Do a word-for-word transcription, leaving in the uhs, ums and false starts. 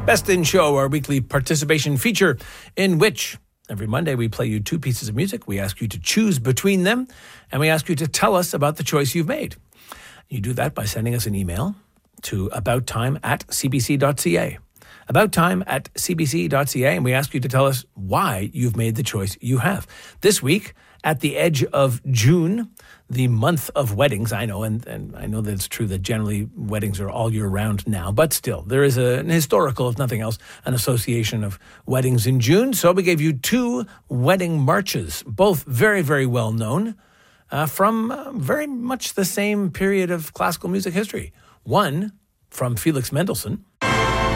Best in Show, our weekly participation feature in which every Monday we play you two pieces of music. We ask you to choose between them, and we ask you to tell us about the choice you've made. You do that by sending us an email to abouttime at cbc.ca. abouttime at cbc.ca, and we ask you to tell us why you've made the choice you have. This week, at the edge of June, the month of weddings, I know, and, and I know that it's true that generally weddings are all year round now, but still, there is a, an historical, if nothing else, an association of weddings in June. So we gave you two wedding marches, both very, very well known, uh, from uh, very much the same period of classical music history. One from Felix Mendelssohn,